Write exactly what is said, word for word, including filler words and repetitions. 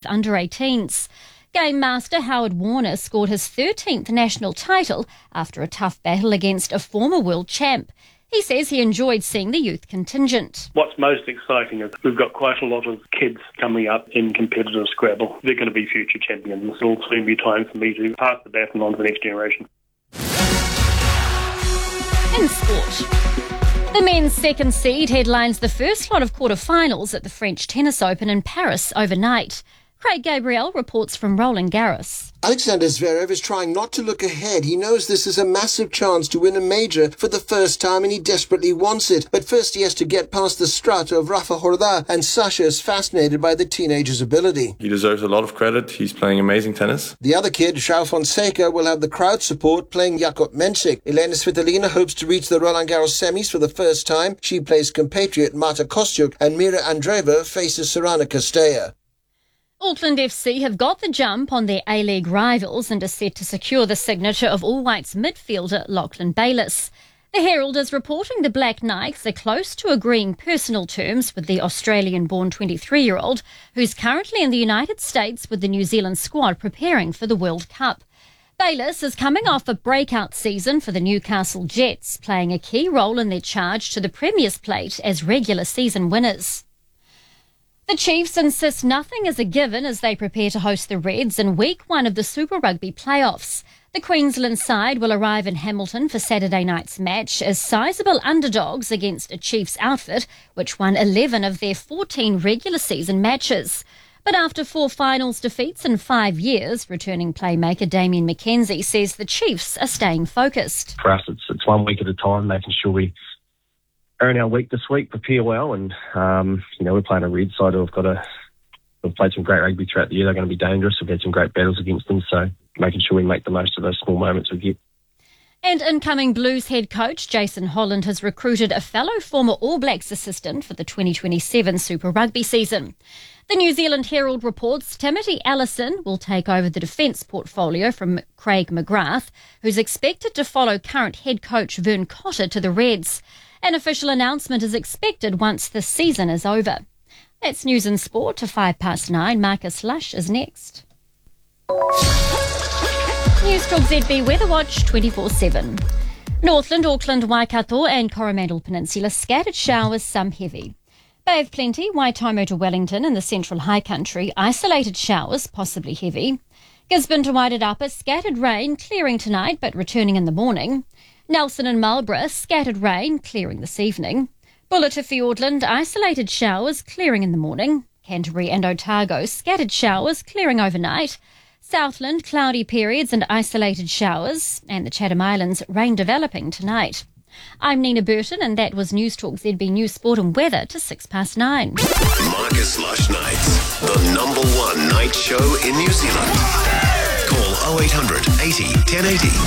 under eighteens. Game master Howard Warner scored his thirteenth national title after a tough battle against a former world champ. He says he enjoyed seeing the youth contingent. What's most exciting is we've got quite a lot of kids coming up in competitive Scrabble. They're going to be future champions. It'll soon be time for me to pass the baton on to the next generation. In sport, the men's second seed headlines the first lot of quarter-finals at the French Tennis Open in Paris overnight. Craig Gabriel reports from Roland Garros. Alexander Zverev is trying not to look ahead. He knows this is a massive chance to win a major for the first time and he desperately wants it. But first he has to get past the strut of Rafa Horda, and Sasha is fascinated by the teenager's ability. He deserves a lot of credit. He's playing amazing tennis. The other kid, João Fonseca, will have the crowd support playing Jakub Mensik. Elena Svitolina hopes to reach the Roland Garros semis for the first time. She plays compatriot Marta Kostyuk, and Mira Andreeva faces Sorana Castella. Auckland F C have got the jump on their A-League rivals and are set to secure the signature of All Whites midfielder Lachlan Bayliss. The Herald is reporting the Black Knights are close to agreeing personal terms with the Australian-born twenty-three-year-old, who's currently in the United States with the New Zealand squad preparing for the World Cup. Bayliss is coming off a breakout season for the Newcastle Jets, playing a key role in their charge to the Premier's Plate as regular season winners. The Chiefs insist nothing is a given as they prepare to host the Reds in week one of the Super Rugby playoffs. The Queensland side will arrive in Hamilton for Saturday night's match as sizable underdogs against a Chiefs outfit which won eleven of their fourteen regular season matches. But after four finals defeats in five years, returning playmaker Damien McKenzie says the Chiefs are staying focused. For us, it's, it's one week at a time, making sure we earn our week this week, prepare well, and um, you know we're playing a Red side who've got a who've played some great rugby throughout the year. They're going to be dangerous. We've had some great battles against them, so making sure we make the most of those small moments we get. And incoming Blues head coach Jason Holland has recruited a fellow former All Blacks assistant for the twenty twenty-seven Super Rugby season. The New Zealand Herald reports Timothy Allison will take over the defence portfolio from Craig McGrath, who's expected to follow current head coach Vern Cotter to the Reds. An official announcement is expected once the season is over. That's news and sport to five past nine. Marcus Lush is next. News Talk Z B Weather Watch twenty-four seven. Northland, Auckland, Waikato and Coromandel Peninsula scattered showers, some heavy. Bay of Plenty, Waitomo to Wellington in the central high country, isolated showers, possibly heavy. Gisborne to Wairarapa, scattered rain, clearing tonight but returning in the morning. Nelson and Marlborough, scattered rain, clearing this evening. Buller to Fiordland, isolated showers, clearing in the morning. Canterbury and Otago, scattered showers, clearing overnight. Southland, cloudy periods and isolated showers. And the Chatham Islands, rain developing tonight. I'm Nina Burton and that was News Talk Z B News Sport and Weather to six past nine. Marcus Lush Nights, the number one night show in New Zealand. Call oh eight hundred eighty ten eighty.